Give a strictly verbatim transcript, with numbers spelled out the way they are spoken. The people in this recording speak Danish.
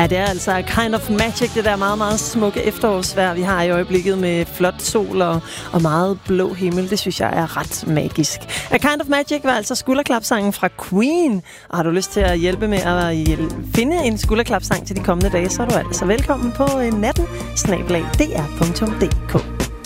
Ja, det er altså a kind of magic, det der meget, meget smukke efterårsvejr, vi har i øjeblikket med flot sol og, og meget blå himmel. Det synes jeg er ret magisk. A kind of magic var altså skulderklapsangen fra Queen. Og har du lyst til at hjælpe med at hjælpe, finde en skulderklapsang til de kommende dage, så er du altså velkommen på natten snabel-a d r punktum d k.